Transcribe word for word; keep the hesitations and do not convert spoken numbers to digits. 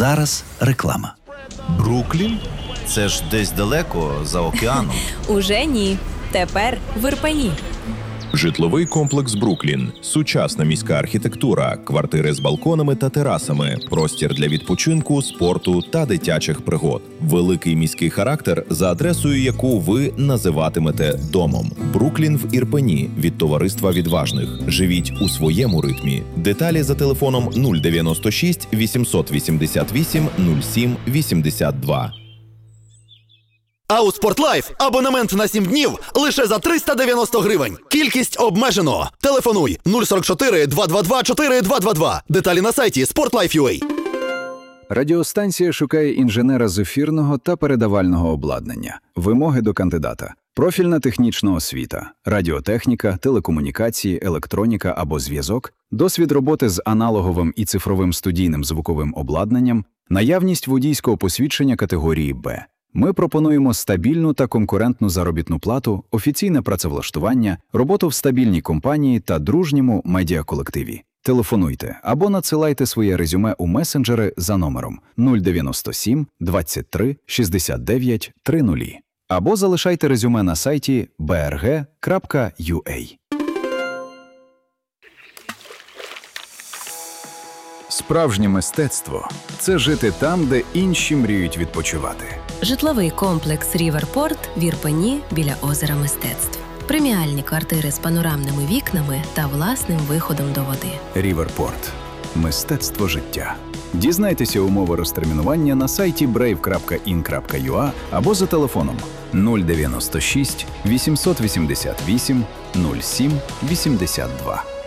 зараз реклама. Бруклін? Це ж десь далеко, за океаном. Уже ні. Тепер в Ірпені. Житловий комплекс «Бруклін». Сучасна міська архітектура, квартири з балконами та терасами, простір для відпочинку, спорту та дитячих пригод. Великий міський характер, за адресою яку ви називатимете домом. «Бруклін» в Ірпені від товариства відважних. Живіть у своєму ритмі. Деталі за телефоном нуль дев'яносто шість вісімсот вісімдесят вісім нуль сім вісімдесят два. А у «Спортлайф» абонемент на сім днів лише за триста дев'яносто гривень. Кількість обмежено. Телефонуй нуль сорок чотири два два два чотири два два два. Деталі на сайті спортлайф крапка ю а. Радіостанція шукає інженера з ефірного та передавального обладнання. Вимоги до кандидата. Профільна технічна освіта, радіотехніка, телекомунікації, електроніка або зв'язок, досвід роботи з аналоговим і цифровим студійним звуковим обладнанням, наявність водійського посвідчення категорії «Б». Ми пропонуємо стабільну та конкурентну заробітну плату, офіційне працевлаштування, роботу в стабільній компанії та дружньому медіаколективі. Телефонуйте або надсилайте своє резюме у месенджери за номером нуль дев'яносто сім двадцять три шістдесят дев'ять тридцять або залишайте резюме на сайті бе ер ге крапка ю а. Справжнє мистецтво – це жити там, де інші мріють відпочивати. Житловий комплекс «Ріверпорт» в Ірпені біля озера Мистецтв. Преміальні квартири з панорамними вікнами та власним виходом до води. «Ріверпорт» – мистецтво життя. Дізнайтеся умови розтермінування на сайті брейв крапка ін крапка ю а або за телефоном нуль дев'яносто шість вісімсот вісімдесят вісім нуль сім вісімдесят два.